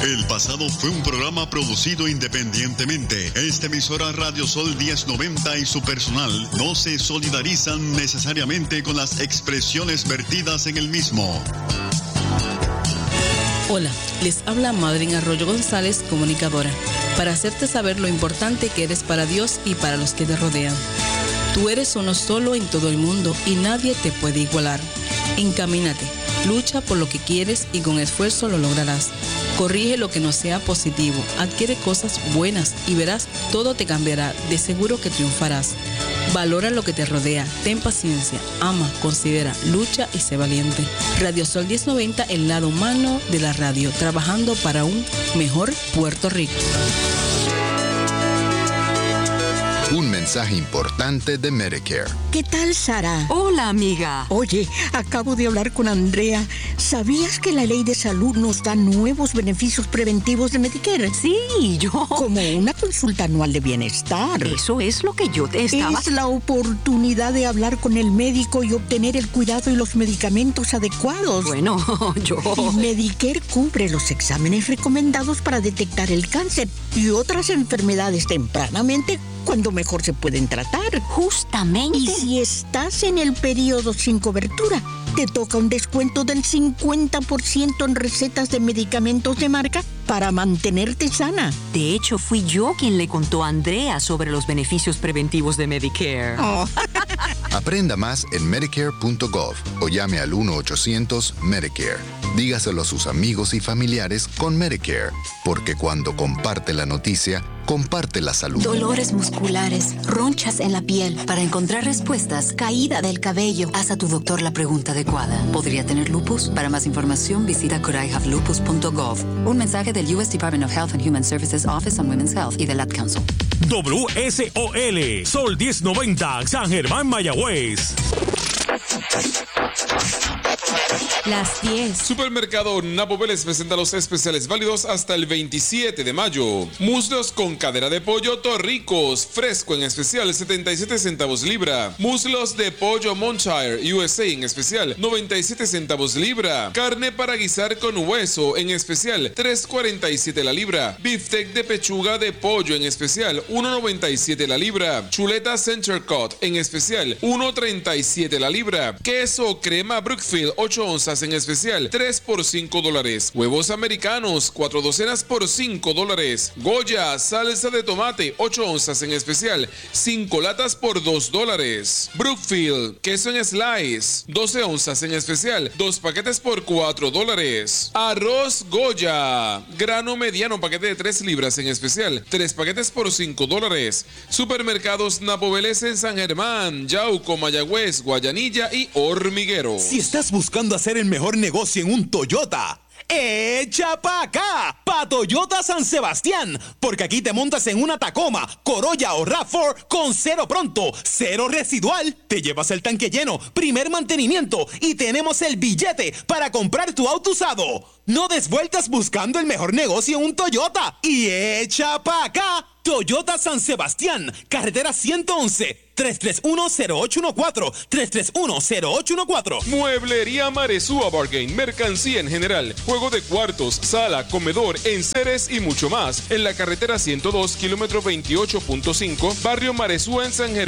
El pasado fue un programa producido independientemente. Esta emisora Radio Sol 1090 y su personal no se solidarizan necesariamente con las expresiones vertidas en el mismo. Hola, les habla Madryn Arroyo González, comunicadora, para hacerte saber lo importante que eres para Dios y para los que te rodean. Tú eres uno solo en todo el mundo y nadie te puede igualar. Encamínate, lucha por lo que quieres y con esfuerzo lo lograrás. Corrige lo que no sea positivo, adquiere cosas buenas y verás, todo te cambiará, de seguro que triunfarás. Valora lo que te rodea, ten paciencia, ama, considera, lucha y sé valiente. Radio Sol 1090, el lado humano de la radio, trabajando para un mejor Puerto Rico. Un mensaje importante de Medicare. ¿Qué tal, Sara? Hola, amiga. Oye, acabo de hablar con Andrea. ¿Sabías que la ley de salud nos da nuevos beneficios preventivos de Medicare? Sí, yo... Como una consulta anual de bienestar. Eso es lo que yo te estaba... Es la oportunidad de hablar con el médico y obtener el cuidado y los medicamentos adecuados. Bueno, yo... Y Medicare cubre los exámenes recomendados para detectar el cáncer y otras enfermedades tempranamente cuando mejor se pueden tratar. Justamente. Y si estás en el periodo sin cobertura, te toca un descuento del 50% en recetas de medicamentos de marca para mantenerte sana. De hecho, fui yo quien le contó a Andrea sobre los beneficios preventivos de Medicare. Oh. Aprenda más en Medicare.gov o llame al 1-800-MEDICARE. Dígaselo a sus amigos y familiares con Medicare, porque cuando comparte la noticia, comparte la salud. Dolores musculares, ronchas en la piel. Para encontrar respuestas, caída del cabello. Haz a tu doctor la pregunta adecuada. ¿Podría tener lupus? Para más información, visita couldihavelupus.gov. Un mensaje del U.S. Department of Health and Human Services Office on Women's Health y del Ad Council. WSOL, Sol 1090, San Germán, Mayagüez. Las 10. Supermercado Napo Vélez presenta los especiales válidos hasta el 27 de mayo. Muslos con cadera de pollo Torricos, fresco en especial 77 centavos libra. Muslos de pollo Montshire USA en especial 97 centavos libra. Carne para guisar con hueso en especial 3.47 la libra. Beefsteak de pechuga de pollo en especial 1.97 la libra. Chuleta Center Cut en especial 1.37 la libra. Queso crema Brookfield 8 onzas en especial 3 por $5. Huevos americanos 4 docenas por $5. Goya salsa de tomate 8 onzas en especial 5 latas por $2. Brookfield queso en slice 12 onzas en especial 2 paquetes por $4. Arroz Goya grano mediano paquete de 3 libras en especial 3 paquetes por $5. Supermercados Napo Vélez en San Germán, Yauco, Mayagüez, Guayanilla y Hormiguero. Si estás buscando hacer el mejor negocio en un Toyota, ¡echa pa' acá! Pa' Toyota San Sebastián, porque aquí te montas en una Tacoma, Corolla o RAV4 con cero pronto, cero residual, te llevas el tanque lleno, primer mantenimiento y tenemos el billete para comprar tu auto usado. No des vueltas buscando el mejor negocio en un Toyota y echa pa' acá. Toyota San Sebastián, carretera 111, 331-0814, 331-0814. Mueblería Maresúa Bargain, mercancía en general, juego de cuartos, sala, comedor, enseres y mucho más. En la carretera 102, kilómetro 28.5, barrio Maresúa en San Germán.